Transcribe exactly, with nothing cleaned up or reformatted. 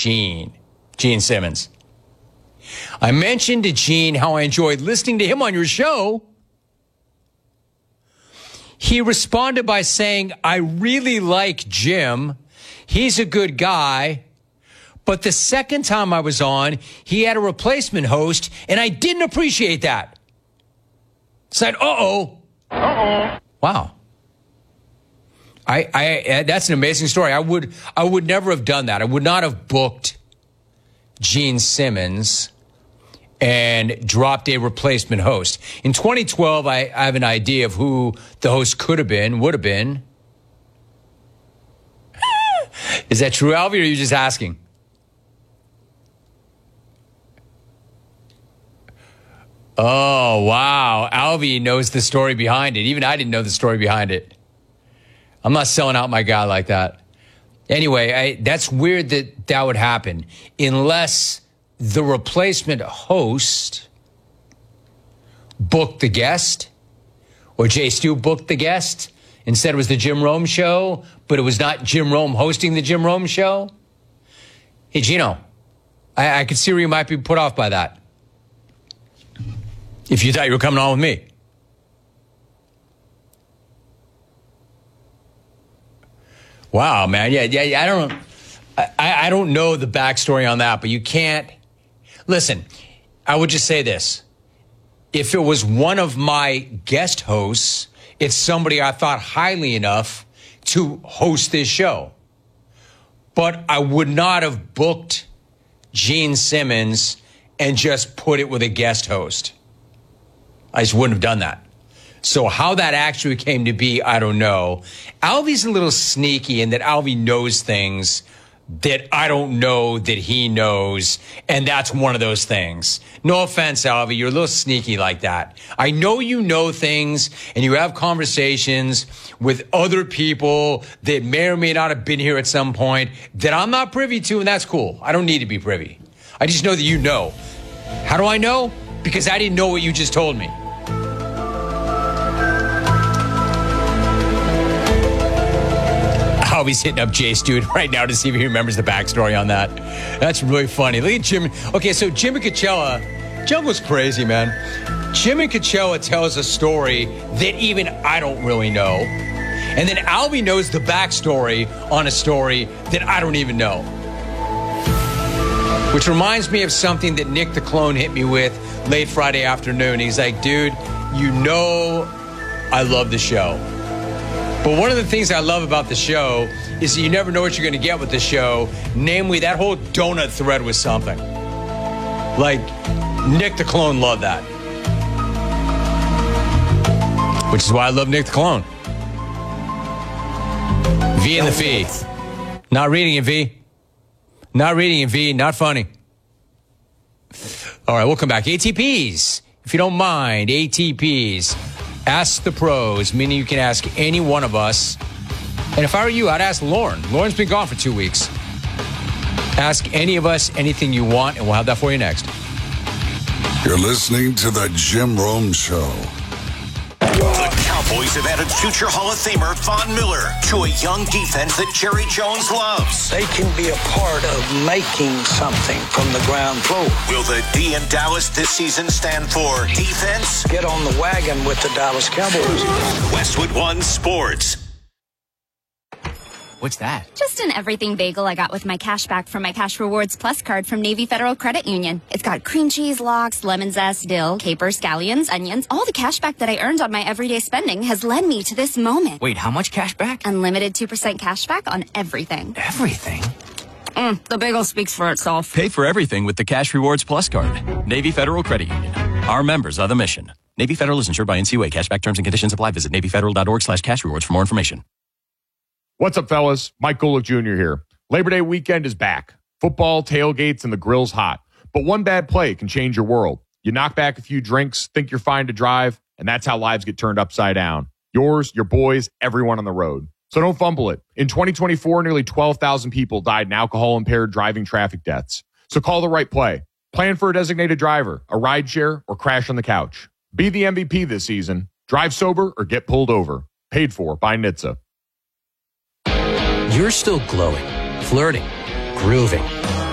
Gene, Gene Simmons. I mentioned to Gene how I enjoyed listening to him on your show. He responded by saying, I really like Jim. He's a good guy. But the second time I was on, he had a replacement host, and I didn't appreciate that. Said, uh-oh. Uh-oh. Wow. I, I, that's an amazing story. I would, I would never have done that. I would not have booked Gene Simmons and dropped a replacement host. In twenty twelve, I, I have an idea of who the host could have been, would have been. Is that true, Alvy, or are you just asking? Oh, wow. Alvy knows the story behind it. Even I didn't know the story behind it. I'm not selling out my guy like that. Anyway, I, that's weird that that would happen unless the replacement host booked the guest, or Jay Stu booked the guest. Instead, it was the Jim Rome show, but it was not Jim Rome hosting the Jim Rome show. Hey, Gino, I, I could see where you might be put off by that. If you thought you were coming on with me. Wow, man. Yeah, yeah, yeah. I don't I, I don't know the backstory on that, but you can't. Listen, I would just say this. If it was one of my guest hosts, it's somebody I thought highly enough to host this show. But I would not have booked Gene Simmons and just put it with a guest host. I just wouldn't have done that. So how that actually came to be, I don't know. Alvy's a little sneaky in that Alvy knows things that I don't know that he knows, and that's one of those things. No offense, Alvy, you're a little sneaky like that. I know you know things, and you have conversations with other people that may or may not have been here at some point that I'm not privy to, and that's cool. I don't need to be privy. I just know that you know. How do I know? Because I didn't know what you just told me. Alvy's hitting up Jay Stewart right now to see if he remembers the backstory on that. That's really funny. Look at Jim. Okay, so Jimmy Coachella, Jungle's crazy, man. Jimmy Coachella tells a story that even I don't really know. And then Alvy knows the backstory on a story that I don't even know. Which reminds me of something that Nick the Clone hit me with late Friday afternoon. He's like, dude, you know I love the show. But one of the things I love about the show is that you never know what you're going to get with the show. Namely, that whole donut thread was something. Like, Nick the Clone loved that. Which is why I love Nick the Clone. V and the Fee. Not reading it, V. Not reading it, V. Not funny. All right, we'll come back. A T Ps, if you don't mind. A T Ps. Ask the pros, meaning you can ask any one of us. And if I were you, I'd ask Lauren. Lauren's been gone for two weeks. Ask any of us anything you want, and we'll have that for you next. You're listening to The Jim Rome Show. The Cowboys have added future Hall of Famer Von Miller to a young defense that Jerry Jones loves. They can be a part of making something from the ground floor. Will the D in Dallas this season stand for defense? Get on the wagon with the Dallas Cowboys. Westwood One Sports. What's that? Just an everything bagel I got with my cash back from my Cash Rewards Plus card from Navy Federal Credit Union. It's got cream cheese, lox, lemon zest, dill, capers, scallions, onions. All the cash back that I earned on my everyday spending has led me to this moment. Wait, how much cash back? Unlimited two percent cash back on everything. Everything? Mm, the bagel speaks for itself. Pay for everything with the Cash Rewards Plus card. Navy Federal Credit Union. Our members are the mission. Navy Federal is insured by N C U A. Cashback terms and conditions apply. Visit NavyFederal.org slash cash rewards for more information. What's up, fellas? Mike Golick Junior here. Labor Day weekend is back. Football, tailgates, and the grill's hot. But one bad play can change your world. You knock back a few drinks, think you're fine to drive, and that's how lives get turned upside down. Yours, your boys, everyone on the road. So don't fumble it. In twenty twenty-four, nearly twelve thousand people died in alcohol-impaired driving traffic deaths. So call the right play. Plan for a designated driver, a rideshare, or crash on the couch. Be the M V P this season. Drive sober or get pulled over. Paid for by N H T S A. You're still glowing, flirting, grooving,